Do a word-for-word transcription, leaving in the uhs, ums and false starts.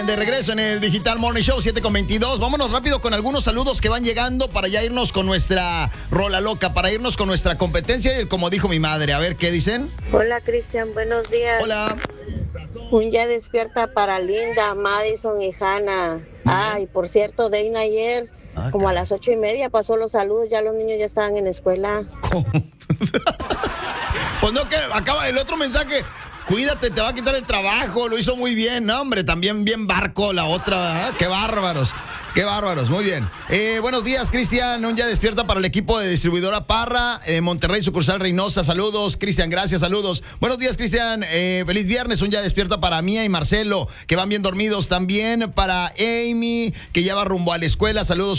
de regreso en el Digital Morning Show, siete con veintidós. Vámonos rápido con algunos saludos que van llegando para ya irnos con nuestra rola loca, para irnos con nuestra competencia y como dijo mi madre. A ver, ¿qué dicen? Hola, Cristian, buenos días. Hola. Un ya despierta para Linda, Madison y Hannah. Ay, por cierto, Deina ayer, Ah, como a caray. las ocho y media pasó los saludos, ya los niños ya estaban en la escuela. ¿Cómo? Pues no, que acaba el otro mensaje. Cuídate, te va a quitar el trabajo. Lo hizo muy bien, ¿no, hombre? También bien barco la otra, ¿verdad? Qué bárbaros. Qué bárbaros, muy bien. Eh, buenos días, Cristian. Un ya despierta para el equipo de distribuidora Parra, eh, Monterrey, sucursal Reynosa. Saludos, Cristian, gracias, saludos. Buenos días, Cristian. Eh, feliz viernes. Un ya despierta para Mía y Marcelo, que van bien dormidos. También para Amy, que ya va rumbo a la escuela. Saludos.